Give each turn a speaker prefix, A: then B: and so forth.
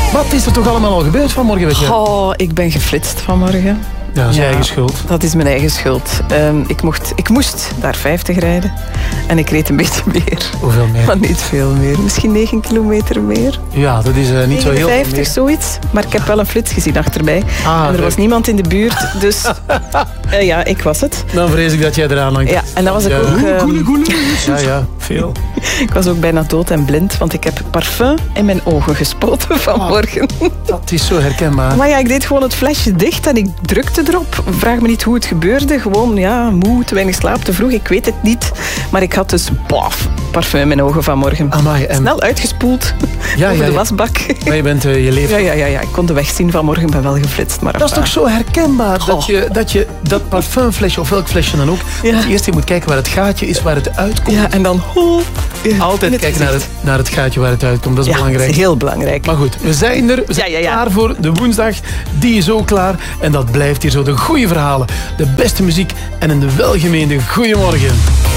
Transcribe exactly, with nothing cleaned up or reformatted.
A: Wat is er toch allemaal al gebeurd vanmorgen? Weet je?
B: Oh, ik ben geflitst vanmorgen.
A: Ja, dat is je
B: Ja,
A: eigen schuld.
B: Dat is mijn eigen schuld. Um, ik, mocht, ik moest daar vijftig rijden. En ik reed een beetje meer.
A: Hoeveel meer?
B: Maar niet veel meer. Misschien negen kilometer meer.
A: Ja, dat is uh, niet zo heel veel
B: vijftig,
A: meer.
B: Zoiets. Maar ik heb wel een flits gezien achterbij.
A: Ah,
B: en er
A: leuk.
B: was niemand in de buurt. Dus uh, ja, ik was het.
A: Dan vrees ik dat jij eraan hangt.
B: Ja, en dan was ik
A: ja.
B: ook... Um,
A: Ja, ja, veel.
B: ik was ook bijna dood en blind. Want ik heb parfum in mijn ogen gespoten vanmorgen.
A: Oh, dat is zo herkenbaar.
B: Maar ja, ik deed gewoon het flesje dicht en ik drukte erop. Vraag me niet hoe het gebeurde. Gewoon, ja, moe, te weinig slaap, te vroeg. Ik weet het niet. Maar ik had dus bof, parfum in mijn ogen vanmorgen.
A: Amai, en...
B: Snel uitgespoeld
A: ja,
B: over
A: ja,
B: de
A: ja.
B: wasbak.
A: Maar je bent uh, je leven.
B: Ja, ja, ja, ja, ik kon de weg zien vanmorgen. Ik ben wel geflitst. Maar
A: Dat is toch zo herkenbaar? Dat
B: Oh.
A: je dat, je, dat parfumflesje, of welk flesje dan ook,
B: Ja.
A: dat je eerst even moet kijken waar het gaatje is, waar het uitkomt.
B: Ja, en dan... Oh, ja,
A: Altijd
B: in
A: kijken naar
B: gezicht.
A: het, naar het gaatje waar het uitkomt. Dat is
B: Ja,
A: belangrijk.
B: dat is heel belangrijk.
A: Maar goed, we zijn er. We zijn
B: Ja, ja, ja.
A: klaar voor de woensdag. Die is ook klaar. En dat blijft hier zo. De goede verhalen, de beste muziek en een welgemeende goeiemorgen.